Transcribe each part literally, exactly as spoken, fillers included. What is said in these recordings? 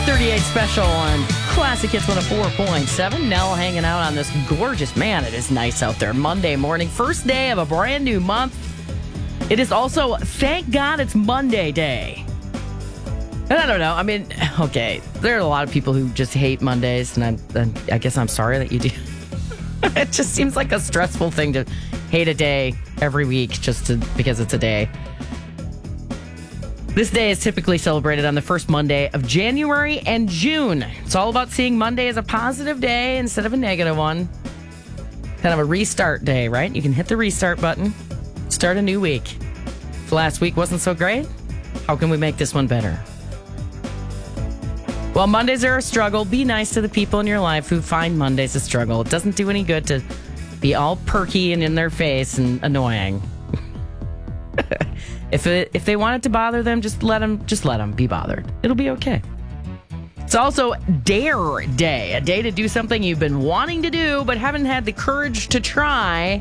thirty-eight special on Classic Hits one oh four point seven. Nell hanging out on this gorgeous, man, it is nice out there. Monday morning, first day of a brand new month. It is also, thank God it's Monday day. And I don't know, I mean, okay, there are a lot of people who just hate Mondays, and I'm, and I guess I'm sorry that you do. It just seems like a stressful thing to hate a day every week just to, because it's a day. This day is typically celebrated on the first Monday of January and June. It's all about seeing Monday as a positive day instead of a negative one. Kind of a restart day, right? You can hit the restart button, start a new week. If last week wasn't so great, how can we make this one better? Well, Mondays are a struggle. Be nice to the people in your life who find Mondays a struggle. It doesn't do any good to be all perky and in their face and annoying. If it, if they want it to bother them, just let them just let them be bothered. It'll be okay. It's also Dare Day, a day to do something you've been wanting to do but haven't had the courage to try.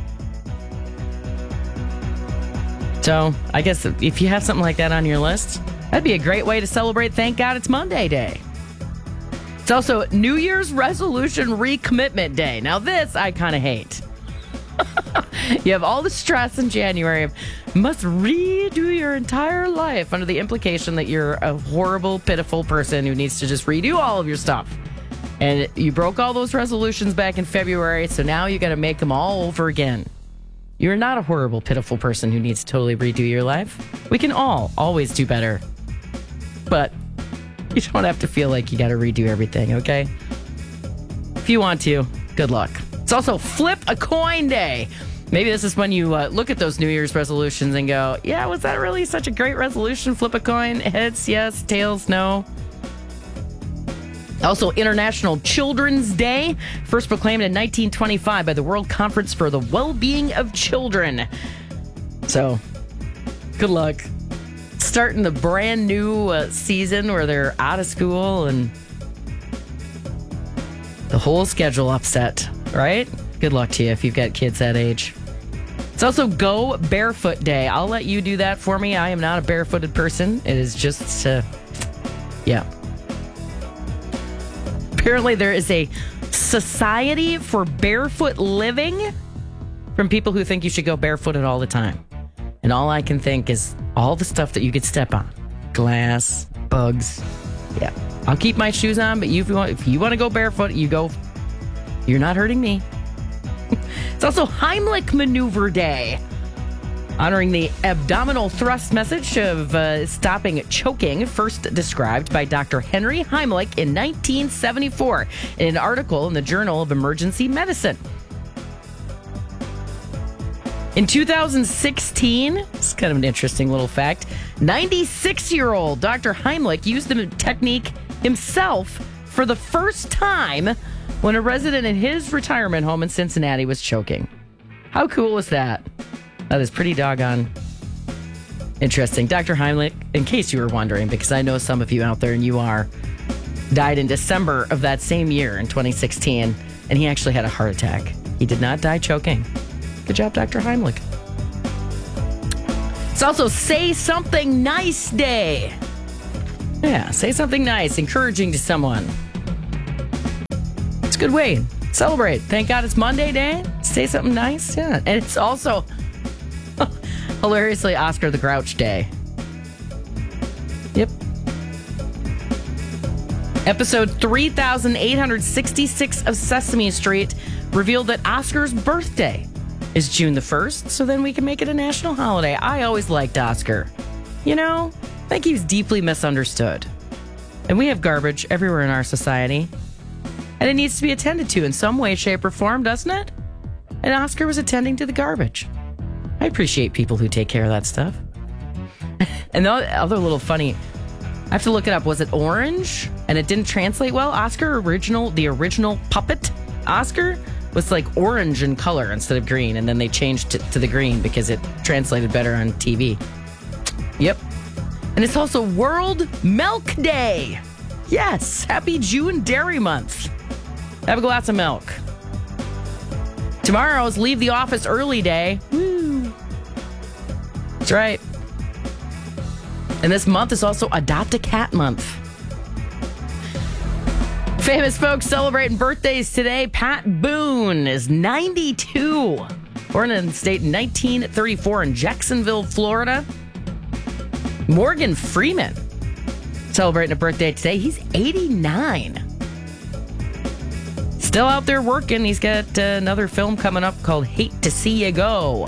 So I guess if you have something like that on your list, that'd be a great way to celebrate Thank God It's Monday Day. It's also New Year's Resolution Recommitment Day. Now this I kind of hate. You have all the stress in January of must redo your entire life under the implication that you're a horrible, pitiful person who needs to just redo all of your stuff. And you broke all those resolutions back in February, so now you got to make them all over again. You're not a horrible, pitiful person who needs to totally redo your life. We can all always do better. But you don't have to feel like you got to redo everything, okay? If you want to, good luck. It's also Flip a Coin Day. Maybe this is when you uh, look at those New Year's resolutions and go, yeah, was that really such a great resolution? Flip a coin. Heads, yes. Tails, no. Also, International Children's Day, first proclaimed in nineteen twenty-five by the World Conference for the Well-Being of Children. So, good luck. Starting the brand new uh, season where they're out of school and the whole schedule upset, right? Good luck to you if you've got kids that age. It's also Go Barefoot Day. I'll let you do that for me. I am not a barefooted person. It is just, uh, yeah. Apparently there is a society for barefoot living from people who think you should go barefooted all the time. And all I can think is all the stuff that you could step on. Glass, bugs. Yeah. I'll keep my shoes on, but you, if you want, if you want to go barefoot, you go. You're not hurting me. It's also Heimlich Maneuver Day, honoring the abdominal thrust message of uh, stopping choking, first described by Doctor Henry Heimlich in nineteen seventy-four in an article in the Journal of Emergency Medicine. In two thousand sixteen, it's kind of an interesting little fact, ninety-six-year-old Doctor Heimlich used the technique himself for the first time when a resident in his retirement home in Cincinnati was choking. How cool is that? That is pretty doggone interesting. Doctor Heimlich, in case you were wondering, because I know some of you out there and you are, died in December of that same year in twenty sixteen, and he actually had a heart attack. He did not die choking. Good job, Doctor Heimlich. It's also Say Something Nice Day. Yeah, say something nice, encouraging to someone. It's a good way. Celebrate. Thank God it's Monday Day. Say something nice. Yeah. And it's also hilariously Oscar the Grouch Day. Yep. Episode three thousand eight hundred sixty-six of Sesame Street revealed that Oscar's birthday is June the first, so then we can make it a national holiday. I always liked Oscar. You know, I think he was deeply misunderstood. And we have garbage everywhere in our society. And it needs to be attended to in some way, shape, or form, doesn't it? And Oscar was attending to the garbage. I appreciate people who take care of that stuff. And the other little funny, I have to look it up. Was it orange? And it didn't translate well? Oscar original, the original puppet Oscar was like orange in color instead of green. And then they changed it to the green because it translated better on T V. Yep. And it's also World Milk Day. Yes. Happy June Dairy Month. Have a glass of milk. Tomorrow's Leave the Office Early Day. Woo. That's right. And this month is also Adopt a Cat Month. Famous folks celebrating birthdays today. Pat Boone is ninety-two. Born in the state in nineteen thirty-four in Jacksonville, Florida. Morgan Freeman celebrating a birthday today. He's eighty-nine. Still out there working. He's got uh, another film coming up called Hate to See You Go.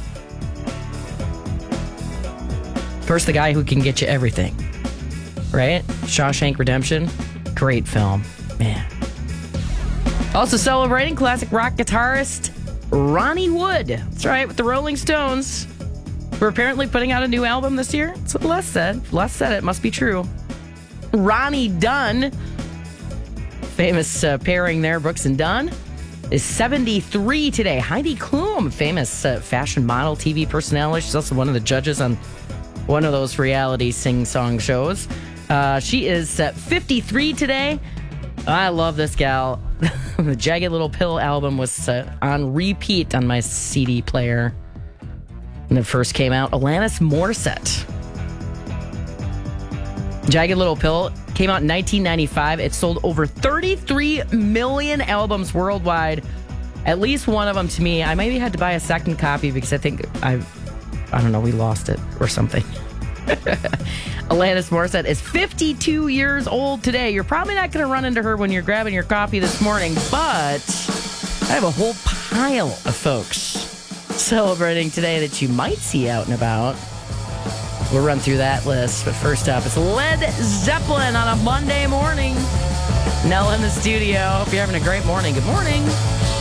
First, the guy who can get you everything. Right? Shawshank Redemption. Great film. Man. Also celebrating classic rock guitarist Ronnie Wood. That's right, with the Rolling Stones. We're apparently putting out a new album this year. That's what Les said. Les said it. Must be true. Ronnie Dunn, famous uh, pairing there, Brooks and Dunn, is seventy-three today. Heidi Klum, famous uh, fashion model, T V personality. She's also one of the judges on one of those reality sing-song shows. Uh, she is uh, fifty-three today. I love this gal. The Jagged Little Pill album was uh, on repeat on my C D player when it first came out. Alanis Morissette. Jagged Little Pill came out in nineteen ninety-five. It sold over thirty-three million albums worldwide. At least one of them to me. I maybe had to buy a second copy because I think I, I don't know, we lost it or something. Alanis Morissette is fifty-two years old today. You're probably not going to run into her when you're grabbing your coffee this morning, but I have a whole pile of folks celebrating today that you might see out and about. We'll run through that list, but first up, it's Led Zeppelin on a Monday morning. Nell in the studio. Hope you're having a great morning. Good morning.